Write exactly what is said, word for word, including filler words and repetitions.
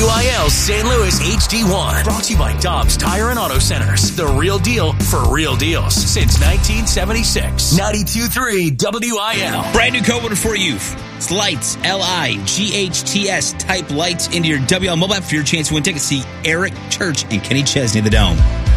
I L Saint Louis H D one. Brought to you by Dobbs Tire and Auto Centers. The real deal for real deals since nineteen seventy-six. ninety-two point three W I L. Brand new code word for you. It's Lights, L I G H T S. Type Lights into your W L mobile app for your chance to win tickets. See Eric Church and Kenny Chesney at the Dome.